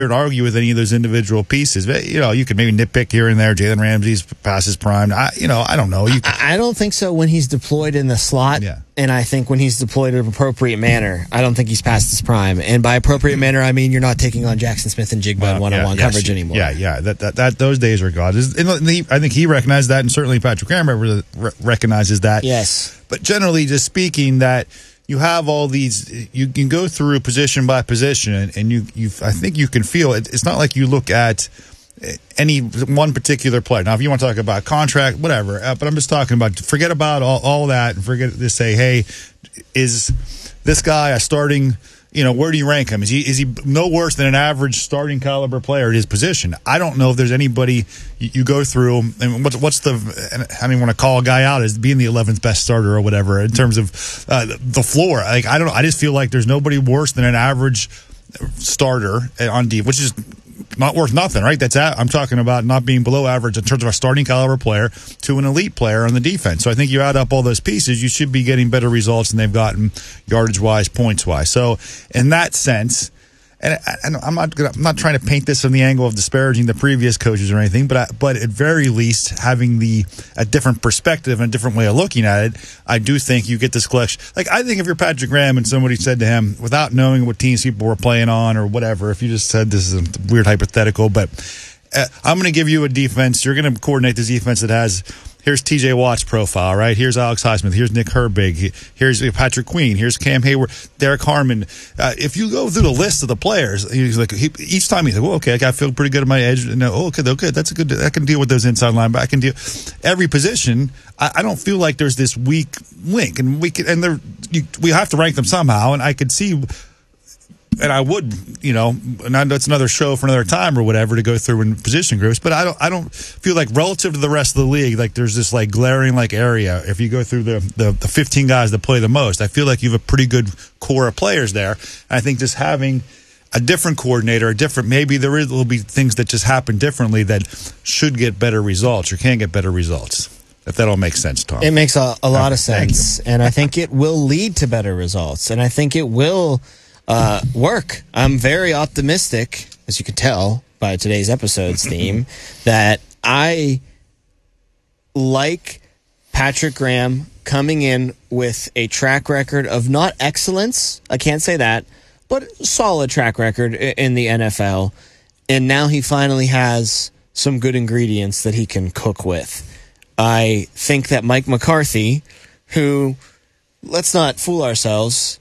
argue with any of those individual pieces. But, you could maybe nitpick here and there. Jalen Ramsey's past his prime. I don't know. I don't think so when he's deployed in the slot. Yeah. And I think when he's deployed in an appropriate manner, I don't think he's past his prime. And by appropriate manner, I mean you're not taking on Jackson Smith and Jigba in one-on-one coverage anymore. Yeah. That those days are gone. I think he recognized that, and certainly Patrick Graham recognizes that. Yes. But generally, just speaking, that you have all these. You can go through position by position, and I think you can feel it. It's not like you look at any one particular player. Now, if you want to talk about contract, whatever. But I'm just talking about forget about all that and forget to say, hey, is this guy a starting? Where do you rank him? Is he no worse than an average starting caliber player at his position? I don't know if there's anybody you go through. And what's the? I don't want to call a guy out as being the 11th best starter or whatever in terms of the floor. Like I don't know. I just feel like there's nobody worse than an average starter on D, which is not worth nothing, right? I'm talking about not being below average in terms of a starting caliber player to an elite player on the defense. So I think you add up all those pieces, you should be getting better results than they've gotten yardage-wise, points-wise. So in that sense, and I'm not trying to paint this from the angle of disparaging the previous coaches or anything, but at very least having a different perspective and a different way of looking at it, I do think you get this collection. Like I think if you're Patrick Graham and somebody said to him without knowing what teams people were playing on or whatever, if you just said this is a weird hypothetical, but I'm going to give you a defense. You're going to coordinate this defense that has. Here's TJ Watt's profile, right? Here's Alex Highsmith. Here's Nick Herbig. Here's Patrick Queen. Here's Cam Hayward. Derek Harmon. If you go through the list of the players, he's like each time he's like, well, okay, I feel pretty good at my edge. No, okay, that's a good. I can deal with those inside linebackers. I can deal every position. I don't feel like there's this weak link, and we have to rank them somehow. And I could see. And I would, and that's another show for another time or whatever to go through in position groups. But I don't feel like relative to the rest of the league, like there's this like glaring like area. If you go through the 15 guys that play the most, I feel like you have a pretty good core of players there. And I think just having a different coordinator, maybe will be things that just happen differently that should get better results or can get better results. If that all makes sense, Tom. It makes a lot of sense, and I think it will lead to better results, and I think it will. Work. I'm very optimistic, as you can tell by today's episode's theme, that I like Patrick Graham coming in with a track record of not excellence, I can't say that, but solid track record in the NFL. And now he finally has some good ingredients that he can cook with. I think that Mike McCarthy, who, let's not fool ourselves,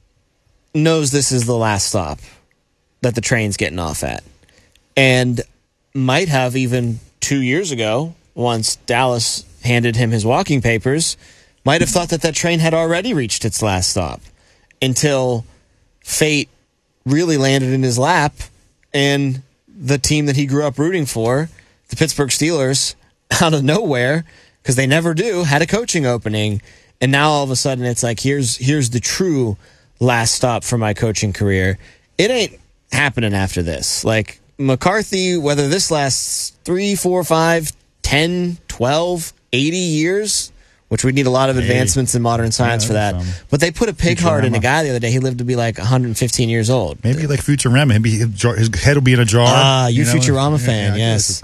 knows this is the last stop that the train's getting off at. And might have even 2 years ago, once Dallas handed him his walking papers, might have thought that train had already reached its last stop until fate really landed in his lap and the team that he grew up rooting for, the Pittsburgh Steelers, out of nowhere, because they never do, had a coaching opening. And now all of a sudden it's like, here's the true last stop for my coaching career. It ain't happening after this. Like McCarthy, whether this lasts 3, 4, 5, 10, 12, 80 years, which we need a lot of advancements in modern science for that. But they put a pig heart in a guy the other day. He lived to be like 115 years old. Maybe like Futurama. Maybe his head will be in a jar. Futurama fan, yes.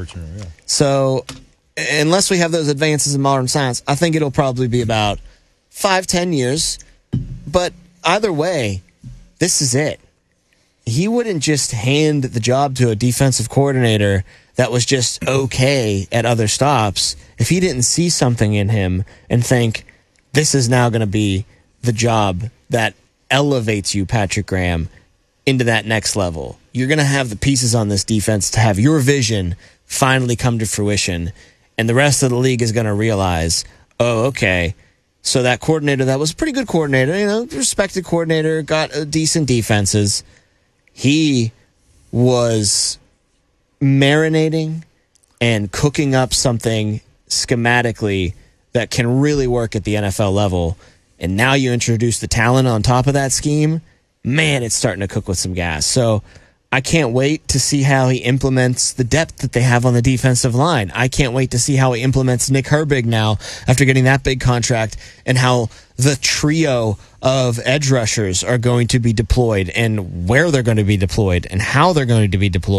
So unless we have those advances in modern science, I think it'll probably be about 5-10 years. But either way, this is it. He wouldn't just hand the job to a defensive coordinator that was just okay at other stops if he didn't see something in him and think, this is now going to be the job that elevates you, Patrick Graham, into that next level. You're going to have the pieces on this defense to have your vision finally come to fruition, and the rest of the league is going to realize, oh, okay, so that coordinator that was a pretty good coordinator, respected coordinator, got decent defenses. He was marinating and cooking up something schematically that can really work at the NFL level. And now you introduce the talent on top of that scheme. Man, it's starting to cook with some gas. So I can't wait to see how he implements the depth that they have on the defensive line. I can't wait to see how he implements Nick Herbig now after getting that big contract, and how the trio of edge rushers are going to be deployed and where they're going to be deployed and how they're going to be deployed.